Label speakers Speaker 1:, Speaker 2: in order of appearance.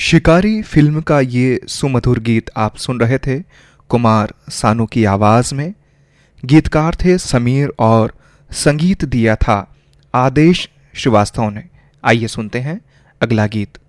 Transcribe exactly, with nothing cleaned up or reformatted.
Speaker 1: शिकारी फिल्म का ये सुमधुर गीत आप सुन रहे थे कुमार सानू की आवाज में। गीतकार थे समीर और संगीत दिया था आदेश श्रीवास्तव ने। आइए सुनते हैं अगला गीत।